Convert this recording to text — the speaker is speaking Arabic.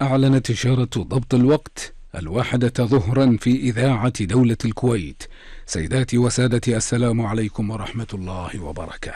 أعلنت إشارة ضبط الوقت 1 ظهرا في إذاعة دولة الكويت. سيداتي وسادتي، السلام عليكم ورحمة الله وبركاته.